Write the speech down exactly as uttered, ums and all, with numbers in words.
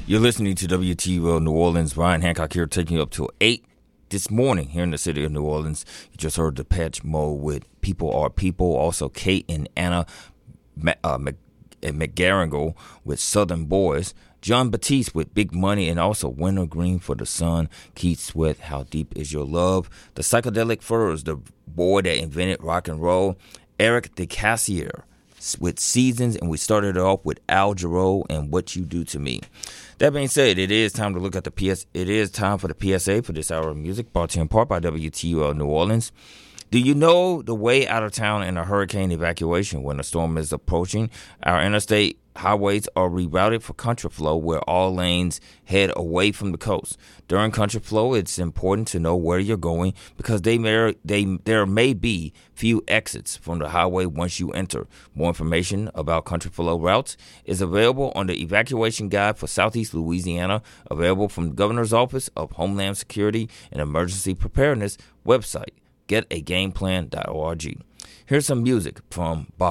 You're listening to W T U L New Orleans. Ryan Hancock here, taking you up till eight this morning here in the city of New Orleans. You just heard Depeche Mode with People Are People. Also, Kate and Anna uh, McGarrigle with Southern Boys. John Batiste with Big Money, and also Winter Green for the Sun. Keith Sweat, How Deep Is Your Love? The Psychedelic Furs, the boy that invented rock and roll. Eric DeCassier with Seasons, and we started it off with Al Jarreau and What You Do to Me. That being said, it is time to look at the P S. It is time for the P S A for this hour of music, brought to you in part by W T U L New Orleans. Do you know the way out of town in a hurricane evacuation when a storm is approaching? Our interstate highways are rerouted for contraflow, where all lanes head away from the coast. During contraflow, it's important to know where you're going because they may, they, there may be few exits from the highway once you enter. More information about contraflow routes is available on the Evacuation Guide for Southeast Louisiana, available from the Governor's Office of Homeland Security and Emergency Preparedness website, get a game plan dot org. Here's some music from Bob.